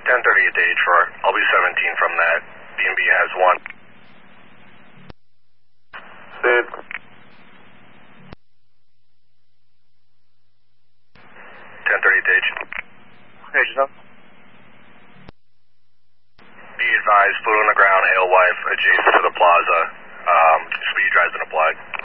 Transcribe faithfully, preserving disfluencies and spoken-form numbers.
ten thirty at the H four. I'll be seventeen from that. B and B has one. Sid. ten thirty at the H. Hey, Giselle. Be advised, foot on the ground, hail wife, adjacent to the plaza. Um, speed drive's been applied.